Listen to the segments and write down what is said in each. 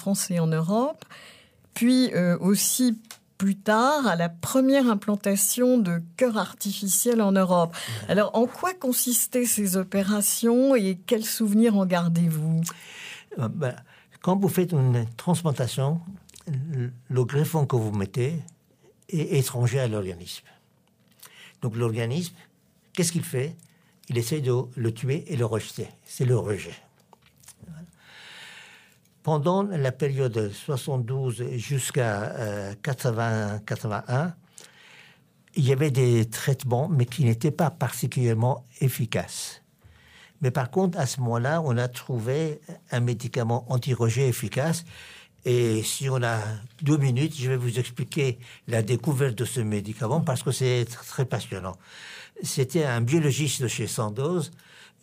France et en Europe, puis aussi plus tard à la première implantation de cœurs artificiels en Europe. Alors, en quoi consistaient ces opérations et quels souvenirs en gardez-vous ? Quand vous faites une transplantation, le greffon que vous mettez est étranger à l'organisme. Donc l'organisme, qu'est-ce qu'il fait ? Il essaie de le tuer et le rejeter. C'est le rejet. Voilà. Pendant la période 72 jusqu'à 80-81, il y avait des traitements, mais qui n'étaient pas particulièrement efficaces. Mais par contre, à ce moment-là, on a trouvé un médicament anti-rejet efficace. Et si on a 2 minutes, je vais vous expliquer la découverte de ce médicament parce que c'est très passionnant. C'était un biologiste de chez Sandoz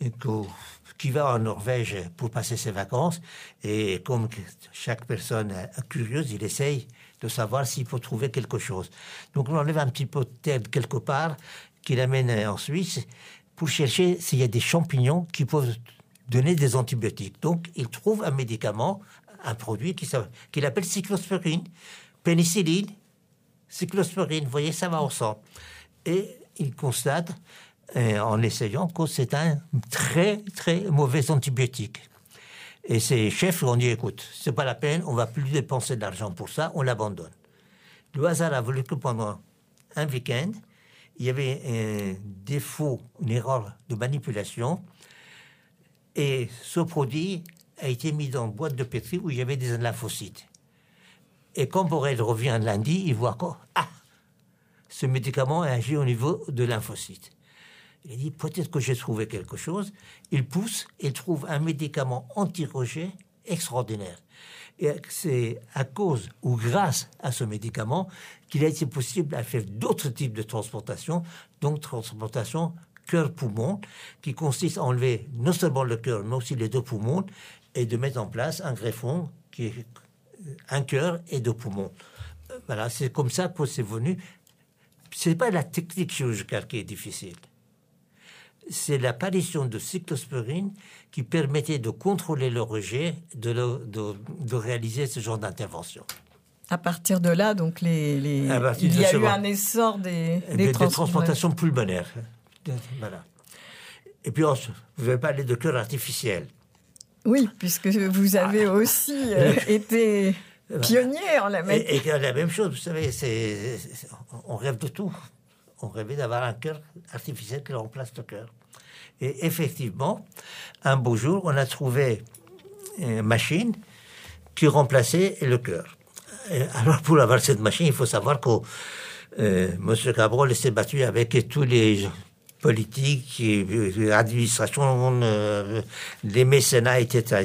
qui va en Norvège pour passer ses vacances. Et comme chaque personne curieuse, il essaye de savoir s'il peut trouver quelque chose. Donc on enlève un petit peu de terre quelque part qu'il amène en Suisse pour chercher s'il y a des champignons qui peuvent donner des antibiotiques. Donc il trouve un médicament, un produit qu'il appelle cyclosporine, pénicilline, cyclosporine, vous voyez, ça va ensemble. Et il constate, en essayant, que c'est un très, très mauvais antibiotique. Et ses chefs ont dit, écoute, c'est pas la peine, on va plus dépenser d'argent pour ça, on l'abandonne. Le hasard a voulu que pendant un week-end, il y avait un défaut, une erreur de manipulation, et ce produit a été mis dans une boîte de pétri où il y avait des lymphocytes. Et quand Borel revient lundi, il voit quoi ? Ce médicament agit au niveau de lymphocytes. Il dit, peut-être que j'ai trouvé quelque chose. Il pousse et trouve un médicament anti-rejet extraordinaire. Et c'est à cause ou grâce à ce médicament qu'il a été possible de faire d'autres types de transplantations, donc transplantation cœur-poumon, qui consiste à enlever non seulement le cœur, mais aussi les 2 poumons, et de mettre en place un greffon qui est un cœur et 2 poumons. Voilà, c'est comme ça que c'est venu. Ce n'est pas la technique chirurgicale qui est difficile. C'est l'apparition de cyclosporine qui permettait de contrôler le rejet, de réaliser ce genre d'intervention. À partir de là, donc, il y a eu un essor des transplantations pulmonaires. Voilà. Et puis, vous avez parlé de cœur artificiel. Oui, puisque vous avez aussi été pionnier en la matière. Et la même chose, vous savez, on rêve de tout. On rêvait d'avoir un cœur artificiel qui remplace le cœur. Et effectivement, un beau jour, on a trouvé une machine qui remplaçait le cœur. Alors, pour avoir cette machine, il faut savoir que M. Cabrol s'est battu avec tous les politiques, l'administration, les mécénats, etc.,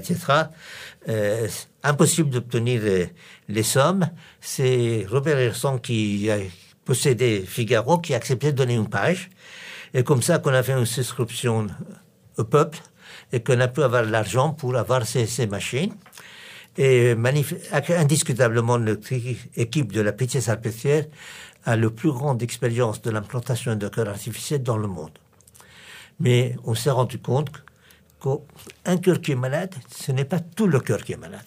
etc. Impossible d'obtenir les sommes. C'est Robert Herson qui a possédé Figaro qui a accepté de donner une page. Et comme ça qu'on a fait une souscription au peuple et qu'on a pu avoir l'argent pour avoir ces machines. Et indiscutablement, notre équipe de la Pitié-Salpêtrière a le plus grande expérience de l'implantation de cœur artificiel dans le monde. Mais on s'est rendu compte qu'un cœur qui est malade, ce n'est pas tout le cœur qui est malade.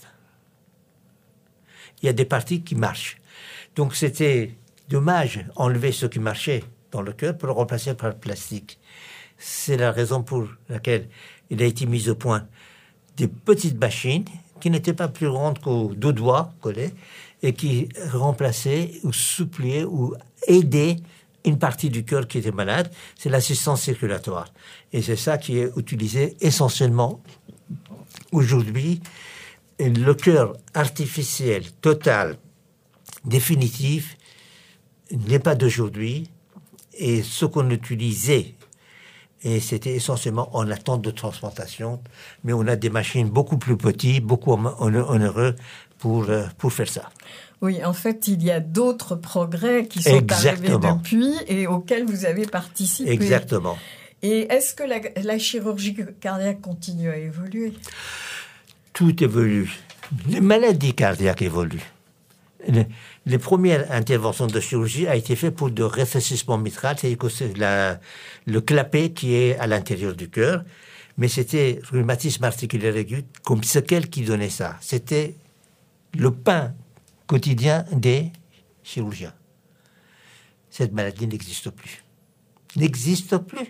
Il y a des parties qui marchent. Donc c'était dommage enlever ce qui marchait dans le cœur pour le remplacer par le plastique. C'est la raison pour laquelle il a été mis au point des petites machines qui n'étaient pas plus grandes qu'aux 2 doigts collés et qui remplaçaient ou suppliaient ou aidaient une partie du cœur qui était malade. C'est l'assistance circulatoire. Et c'est ça qui est utilisé essentiellement aujourd'hui. Le cœur artificiel, total, définitif, n'est pas d'aujourd'hui. Et ce qu'on utilisait, et c'était essentiellement en attente de transplantation, mais on a des machines beaucoup plus petites, beaucoup onéreux pour faire ça. Oui, en fait, il y a d'autres progrès qui sont arrivés depuis et auxquels vous avez participé. Exactement. Et est-ce que la chirurgie cardiaque continue à évoluer ? Tout évolue. Les maladies cardiaques évoluent. Les premières interventions de chirurgie ont été faites pour le rétrécissement mitral, c'est-à-dire que c'est le clapet qui est à l'intérieur du cœur, mais c'était rhumatisme articulaire aigu comme séquelle qui donnait ça. C'était le pain quotidien des chirurgiens. Cette maladie n'existe plus. N'existe plus.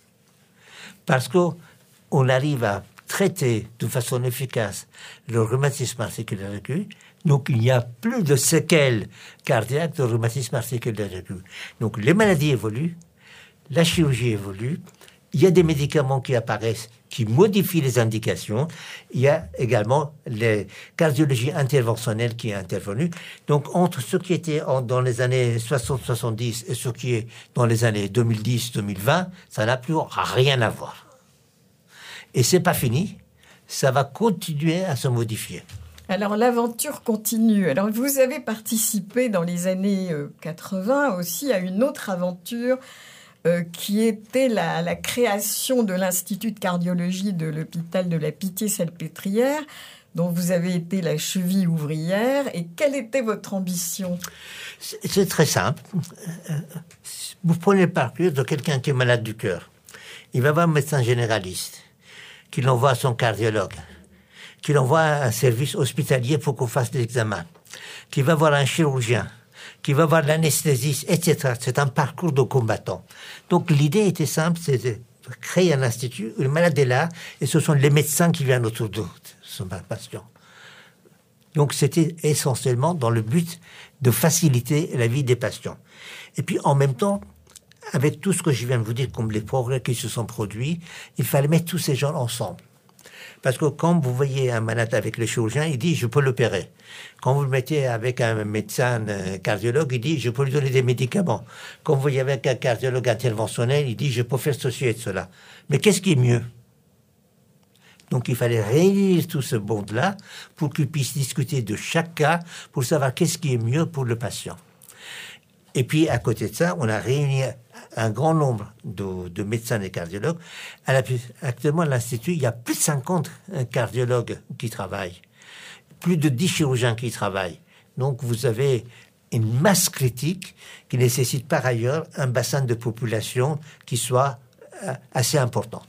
Parce qu'on arrive à traiter de façon efficace le rhumatisme articulaire aigu, donc il n'y a plus de séquelles cardiaques de rhumatisme articulaire aigu. Donc les maladies évoluent, la chirurgie évolue, il y a des médicaments qui apparaissent, qui modifient les indications, il y a également les cardiologies interventionnelles qui est intervenue. Donc entre ce qui était dans les années 60-70 et ce qui est dans les années 2010-2020, ça n'a plus rien à voir. Et c'est pas fini, ça va continuer à se modifier. Alors l'aventure continue. Alors vous avez participé dans les années 80 aussi à une autre aventure qui était la création de l'Institut de cardiologie de l'hôpital de la Pitié-Salpêtrière, dont vous avez été la cheville ouvrière. Et quelle était votre ambition ? C'est très simple. Vous prenez le parcours de quelqu'un qui est malade du cœur. Il va voir un médecin généraliste, qui l'envoie à son cardiologue, qui l'envoie à un service hospitalier pour qu'on fasse des examens, qui va voir un chirurgien, qui va voir l'anesthésiste, etc. C'est un parcours de combattant. Donc l'idée était simple, c'est de créer un institut où le malade est là, et ce sont les médecins qui viennent autour de son patient. Donc c'était essentiellement dans le but de faciliter la vie des patients. Et puis en même temps, avec tout ce que je viens de vous dire, comme les progrès qui se sont produits, il fallait mettre tous ces gens ensemble. Parce que quand vous voyez un malade avec le chirurgien, il dit « je peux l'opérer ». Quand vous le mettez avec un médecin cardiologue, il dit « je peux lui donner des médicaments ». Quand vous voyez avec un cardiologue interventionnel, il dit « je peux faire ceci et cela ». Mais qu'est-ce qui est mieux ? Donc il fallait réunir tout ce monde-là pour qu'ils puissent discuter de chaque cas, pour savoir qu'est-ce qui est mieux pour le patient. Et puis, à côté de ça, on a réuni un grand nombre de médecins et cardiologues. Actuellement, à l'Institut, il y a plus de 50 cardiologues qui travaillent, plus de 10 chirurgiens qui travaillent. Donc, vous avez une masse critique qui nécessite par ailleurs un bassin de population qui soit assez important.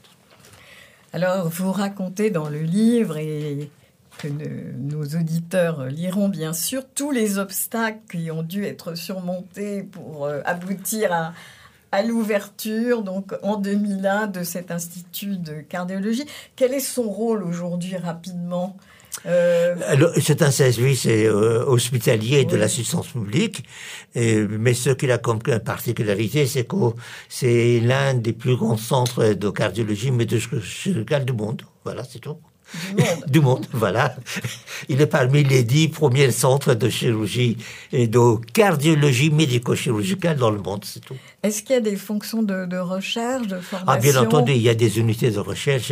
Alors, vous racontez dans le livre, et que nos auditeurs liront bien sûr, tous les obstacles qui ont dû être surmontés pour aboutir à l'ouverture, donc en 2001, de cet institut de cardiologie. Quel est son rôle aujourd'hui, rapidement ? Alors, c'est un service hospitalier de l'assistance publique, mais ce qu'il a comme particularité, c'est que c'est l'un des plus grands centres de cardiologie médico-chirurgicale du monde. Voilà, c'est tout. Du monde, voilà. Il est parmi les 10 premiers centres de chirurgie et de cardiologie médico-chirurgicale dans le monde, c'est tout. Est-ce qu'il y a des fonctions de recherche, de formation ? Ah, bien entendu, il y a des unités de recherche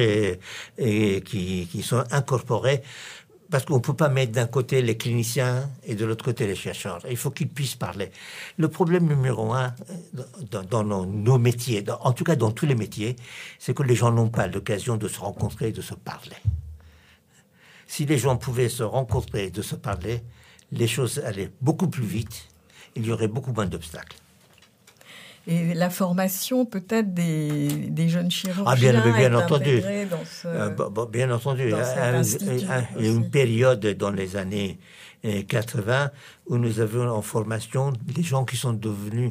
qui sont incorporées, parce qu'on ne peut pas mettre d'un côté les cliniciens et de l'autre côté les chercheurs. Il faut qu'ils puissent parler. Le problème numéro 1 dans nos métiers, en tout cas dans tous les métiers, c'est que les gens n'ont pas l'occasion de se rencontrer et de se parler. Si les gens pouvaient se rencontrer et de se parler, les choses allaient beaucoup plus vite, il y aurait beaucoup moins d'obstacles. Et la formation peut-être des jeunes chirurgiens bien entendu. Dans ce, bien entendu. Il y a une période dans les années 80 où nous avions en formation des gens qui sont devenus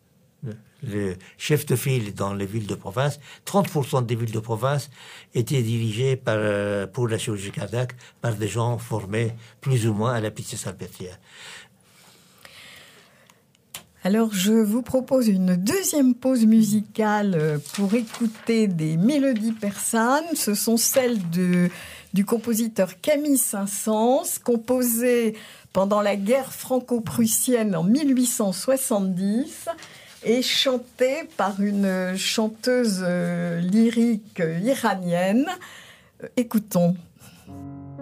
les chefs de file dans les villes de province. 30% des villes de province étaient dirigées pour la chirurgie cardiaque par des gens formés plus ou moins à la Pitié-Salpêtrière. Alors, je vous propose une deuxième pause musicale pour écouter des mélodies persanes. Ce sont celles du compositeur Camille Saint-Saëns, composées pendant la guerre franco-prussienne en 1870 et chantées par une chanteuse lyrique iranienne. Écoutons.